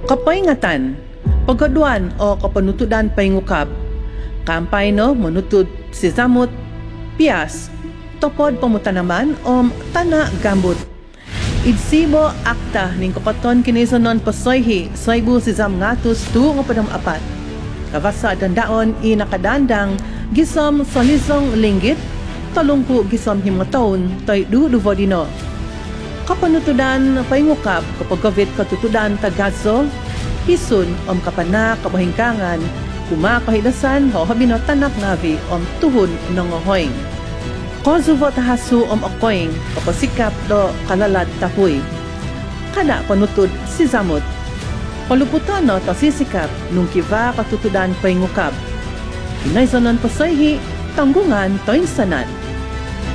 Kapaingatan, pagkaduan o kapanutudan paingukab, kampay no manutud si zamot, pias, topod pamutanaman o tana gambut. Idsibo akta ning kapaton kinisonon pasoyhi soybu si zam ngatus tu nga padam apat. Kavasa dandaon nakadandang gisom solizong linggit, talungku gisom himataon toy duduvodino. Kapanutudan paingukab kapag gawit katutudan tagaso, hisun om kapana kabahingkangan, kumakahidasan ho habino tanak navi om tuhon ng ohoing. Kozuvo tahasu om okoing kapasikap do kalalad tapuy. Kada panutud si zamot. Paluputan no to sisikap nung kiva katutudan paingukab. Inaysonon pasayhi, tanggungan to insanan.